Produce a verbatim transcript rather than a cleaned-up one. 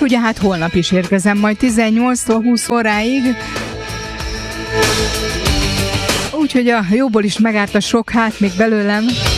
ugye hát holnap is érkezem majd tizennyolctól húsz óráig. Úgyhogy a jóból is megárt a sok hát még belőlem.